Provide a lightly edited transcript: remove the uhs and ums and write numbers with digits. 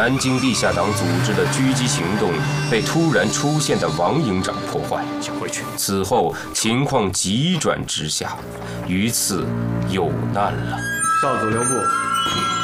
南京地下党组织的狙击行动被突然出现的王营长破坏。 请回去。 此后情况急转直下，榆次有难了。 少主留步。